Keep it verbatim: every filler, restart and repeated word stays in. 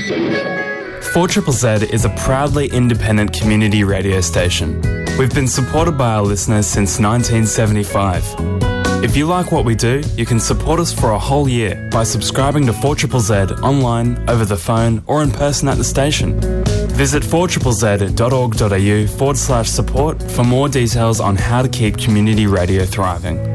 four Z Z Z is a proudly independent community radio station. We've been supported by our listeners since nineteen seventy-five. If you like what we do, you can support us for a whole year by subscribing to four Z Z Z online, over the phone or in person at the station. Visit four Z Z Z dot org dot a u forward slash support for more details on how to keep community radio thriving.